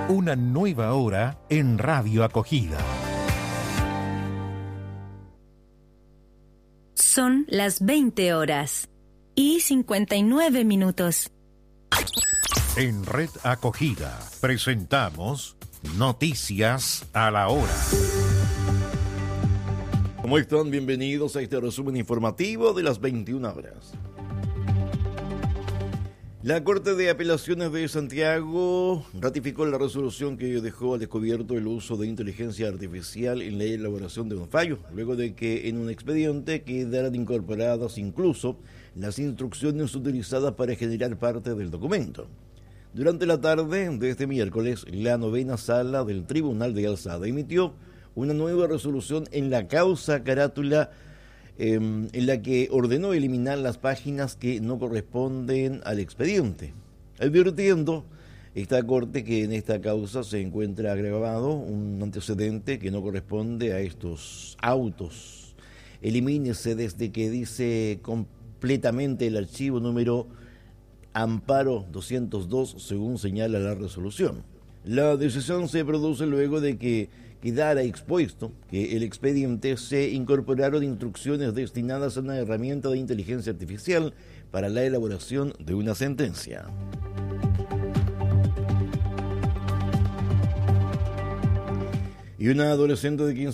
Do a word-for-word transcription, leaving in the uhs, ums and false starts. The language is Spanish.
Una nueva hora en Radio Acogida. Son las veinte horas y cincuenta y nueve minutos. En Red Acogida presentamos Noticias a la Hora. ¿Cómo están? Bienvenidos a este resumen informativo de las veintiuna horas. La Corte de Apelaciones de Santiago ratificó la resolución que dejó al descubierto el uso de inteligencia artificial en la elaboración de un fallo, luego de que en un expediente quedaran incorporadas incluso las instrucciones utilizadas para generar parte del documento. Durante la tarde de este miércoles, la novena sala del Tribunal de Alzada emitió una nueva resolución en la causa carátula eh, en la que ordenó eliminar las páginas que no corresponden al expediente, advirtiendo esta Corte que en esta causa se encuentra agravado un antecedente que no corresponde a estos autos. Elimínese desde que dice completamente el archivo número Amparo doscientos dos, según señala la resolución. La decisión se produce luego de que quedara expuesto que el expediente se incorporaron instrucciones destinadas a una herramienta de inteligencia artificial para la elaboración de una sentencia. Y una adolescente de quince